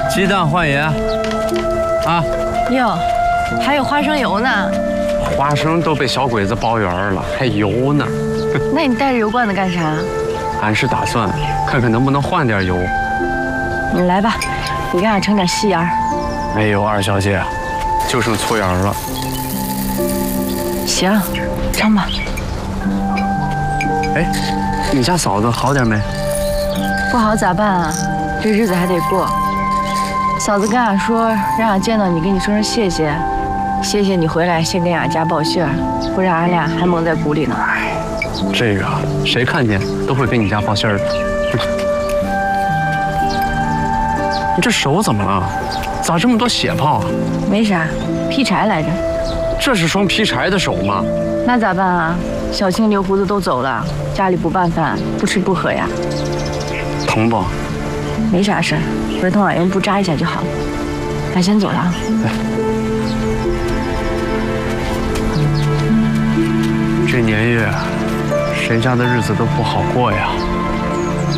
鸡蛋换盐。啊。 哟，还有花生油呢。 花生都被小鬼子包圆了，还油呢。 那你带着油罐子干啥？ 俺是打算看看能不能换点油。 你来吧，你给俺盛点细盐。 没有，二小姐，就剩粗盐了。 行，盛吧。 哎，你家嫂子好点没？ 不好咋办啊？这日子还得过。嫂子跟俺说，让俺见到你，跟你说声谢谢，谢谢你回来先给俺家报信儿，不然俺俩还蒙在鼓里呢。 哎，这个谁看见都会给你家报信儿的。你这手怎么了？咋这么多血泡啊？ 没啥，劈柴来着。 这是双劈柴的手吗？ 那咋办啊？小青、刘胡子都走了，家里不办饭，不吃不喝呀。 疼不？ 没啥事儿，回头俺用布扎一下就好了。俺先走了啊。 这年月，谁家的日子都不好过呀。